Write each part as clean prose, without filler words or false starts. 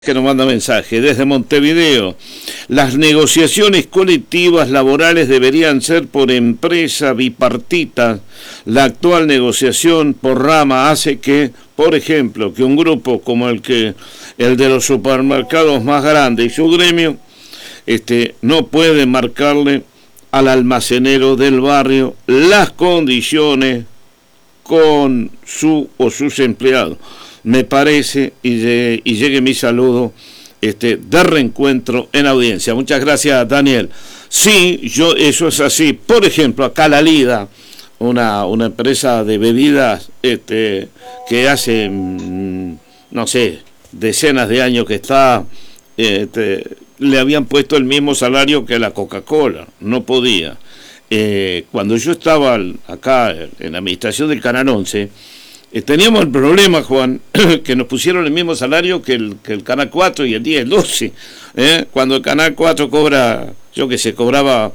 Que nos manda mensaje desde Montevideo. Las negociaciones colectivas laborales deberían ser por empresa bipartita. La actual negociación por rama hace que, por ejemplo, que un grupo como el de los supermercados más grandes y su gremio, no puede marcarle al almacenero del barrio las condiciones con su o sus empleados. Me parece, y llegue mi saludo de reencuentro en audiencia. Muchas gracias, Daniel. Sí, eso es así. Por ejemplo, acá La Lida, una empresa de bebidas que hace, no sé, decenas de años que está, le habían puesto el mismo salario que la Coca-Cola. No podía. Cuando yo estaba acá en la administración del Canal 11, teníamos el problema, Juan, que nos pusieron el mismo salario que el Canal 4 y el 10, el 12. Cuando el Canal 4 cobraba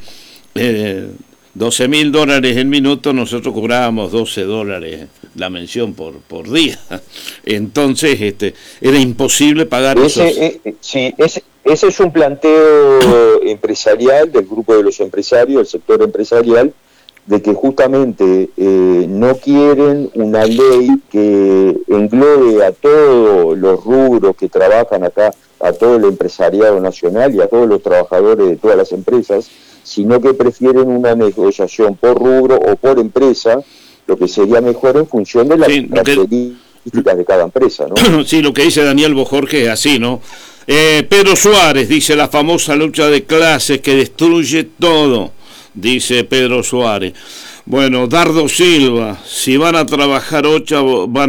$12.000 el minuto, nosotros cobrábamos $12 la mención por día. Entonces, era imposible pagar sí, ese es un planteo empresarial del grupo de los empresarios, el sector empresarial, de que justamente no quieren una ley que englobe a todos los rubros que trabajan acá, a todo el empresariado nacional y a todos los trabajadores de todas las empresas, sino que prefieren una negociación por rubro o por empresa, lo que sería mejor en función de las características de cada empresa, ¿no? Sí, lo que dice Daniel Bojorge es así, ¿no? Pedro Suárez dice: la famosa lucha de clases que destruye todo, dice Pedro Suárez. Bueno, Dardo Silva: si van a trabajar 8 van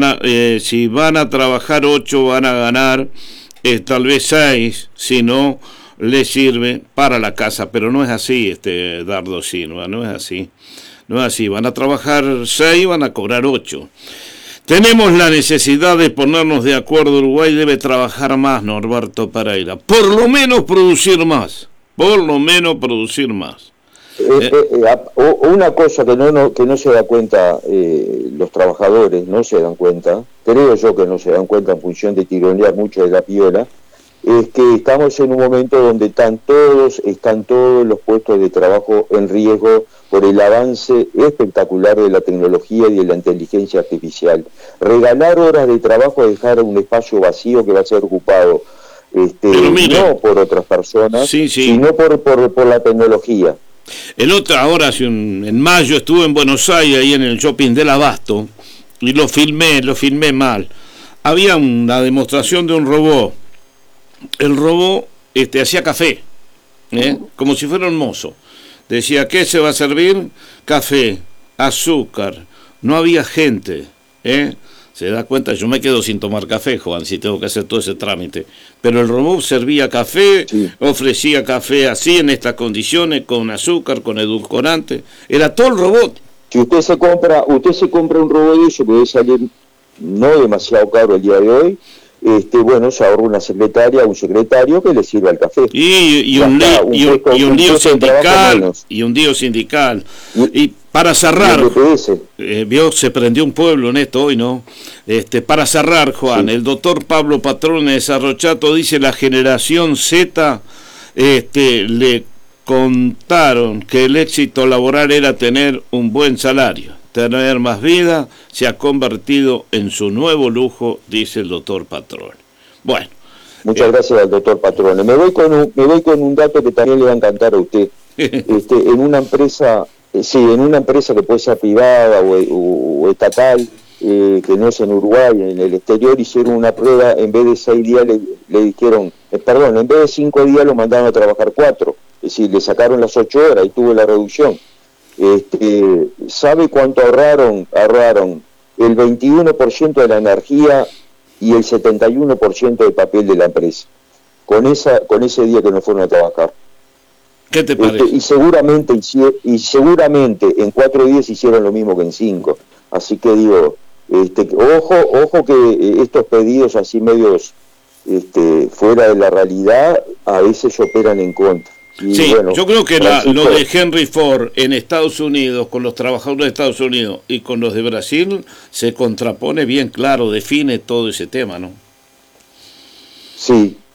a ganar tal vez 6, si no les sirve para la casa. Pero no es así, Dardo Silva, no es así. No es así, van a trabajar 6 y van a cobrar 8. Tenemos la necesidad de ponernos de acuerdo. Uruguay debe trabajar más, Norberto Pereira. Por lo menos producir más. Una cosa que no se da cuenta los trabajadores, no se dan cuenta, creo yo que no se dan cuenta en función de tironear mucho de la piola, es que estamos en un momento donde están todos los puestos de trabajo en riesgo por el avance espectacular de la tecnología y de la inteligencia artificial. Regalar horas de trabajo es dejar un espacio vacío que va a ser ocupado no por otras personas, sino por la tecnología. En mayo estuve en Buenos Aires, ahí en el shopping del Abasto, y lo filmé mal. Había una demostración de un robot. El robot hacía café, como si fuera un mozo. Decía: ¿qué se va a servir? Café, azúcar. No había gente, Se da cuenta, yo me quedo sin tomar café, Juan, si tengo que hacer todo ese trámite. Pero el robot servía café, sí. Ofrecía café así, en estas condiciones, con azúcar, con edulcorante. Era todo el robot. Si usted se compra un robot de eso, puede salir no demasiado caro el día de hoy. Se ahorra una secretaria, un secretario que le sirva el café. Y un lío sindical. Y para cerrar, se prendió un pueblo en esto hoy, ¿no? Para cerrar, Juan, sí. El doctor Pablo Patrone de Sarrochato dice: la generación Z le contaron que el éxito laboral era tener un buen salario, tener más vida, se ha convertido en su nuevo lujo, dice el doctor Patrone. Bueno. Muchas gracias al doctor Patrone. Me voy con un dato que también le va a encantar a usted. En una empresa que puede ser privada o estatal, que no es en Uruguay, en el exterior, hicieron una prueba. En vez de 6 días le dijeron, en vez de 5 días lo mandaron a trabajar 4, es decir, le sacaron las 8 horas y tuvo la reducción. ¿Sabe cuánto ahorraron? Ahorraron el 21% de la energía y el 71% del papel de la empresa con ese día que no fueron a trabajar. ¿Qué te parece? Y seguramente en 4 días hicieron lo mismo que en 5. Así que digo, ojo que estos pedidos así medios fuera de la realidad a veces operan en contra. Sí, bueno, yo creo que lo de Henry Ford en Estados Unidos, con los trabajadores de Estados Unidos y con los de Brasil, se contrapone bien claro, define todo ese tema, ¿no? Sí,